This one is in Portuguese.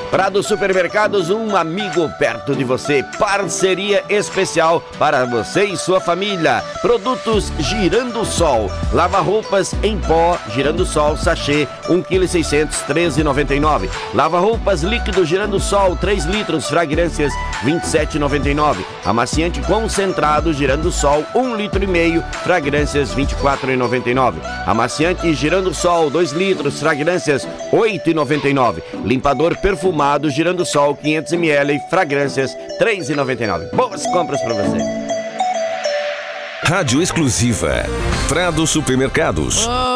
Prado Supermercados, um amigo perto de você. Parceria especial para você e sua família. Produtos Girando Sol. Lava-roupas em pó, Girando Sol, sachê, 1,6 kg, 13,99. Lava-roupas líquido Girando Sol, 3 litros, fragrâncias, 27,99. Amaciante concentrado Girando Sol, 1,5 litro, fragrâncias, 24,99. Amaciante Girando Sol, 2 litros, fragrâncias, 8,99. Limpador perfumado Girando Sol, 500 ml, fragrâncias, 3,99. Boas compras para você. Rádio exclusiva Prado Supermercados.